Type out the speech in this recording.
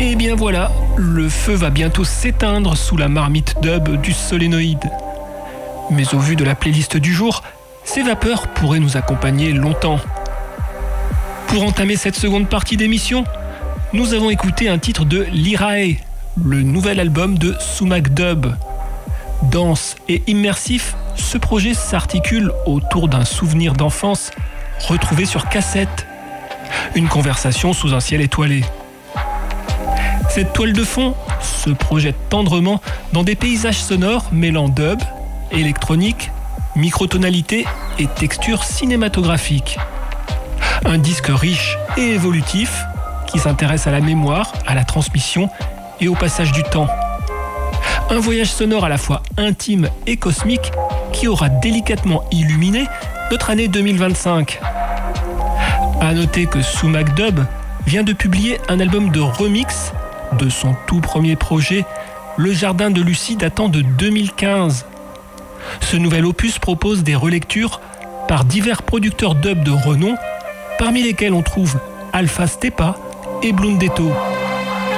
Et bien voilà, le feu va bientôt s'éteindre sous la marmite dub du solénoïde. Mais au vu de la playlist du jour, ces vapeurs pourraient nous accompagner longtemps. Pour entamer cette seconde partie d'émission, nous avons écouté un titre de Lyrae, le nouvel album de Sumac Dub. Dense et immersif, ce projet s'articule autour d'un souvenir d'enfance retrouvé sur cassette. Une conversation sous un ciel étoilé. Cette toile de fond se projette tendrement dans des paysages sonores mêlant dub, électronique, microtonalité et texture cinématographique. Un disque riche et évolutif qui s'intéresse à la mémoire, à la transmission et au passage du temps. Un voyage sonore à la fois intime et cosmique qui aura délicatement illuminé notre année 2025. À noter que Sumac Dub vient de publier un album de remix de son tout premier projet, Le Jardin de Lucie, datant de 2015. Ce nouvel opus propose des relectures par divers producteurs dub de renom, parmi lesquels on trouve Alpha Stepa et Blundetto.